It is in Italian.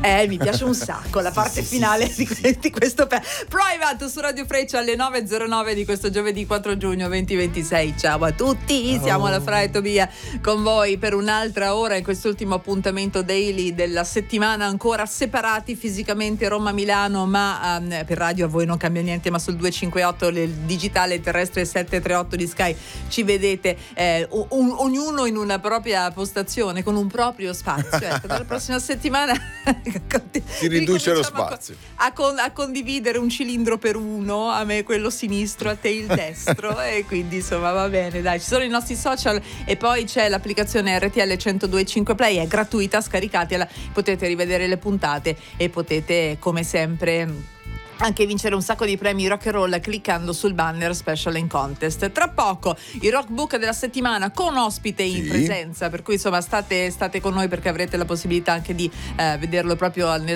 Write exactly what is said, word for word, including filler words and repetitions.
Eh, mi piace un sacco la parte sì, finale sì, di, sì. di questo pe- Private su Radio Freccia alle nove e zero nove di questo giovedì quattro giugno duemilaventisei. Ciao a tutti, Ciao. siamo alla Fra e Tobia con voi per un'altra ora in quest'ultimo appuntamento daily della settimana, ancora separati fisicamente Roma-Milano, ma um, per radio a voi non cambia niente, ma sul duecentocinquantotto il digitale terrestre settecentotrentotto di Sky ci vedete eh, un, ognuno in una propria postazione con un proprio spazio. Ecco, dalla prossima settimana si riduce lo spazio a, con, a condividere un cilindro per uno, a me quello sinistro, a te il destro e quindi insomma va bene, dai, ci sono i nostri social e poi c'è l'applicazione R T L centodue e cinque Play, è gratuita, scaricatela, potete rivedere le puntate e potete come sempre anche vincere un sacco di premi rock and roll cliccando sul banner Special in Contest. Tra poco il rock book della settimana con ospite in sì. presenza, per cui insomma state, state con noi perché avrete la possibilità anche di eh, vederlo proprio nel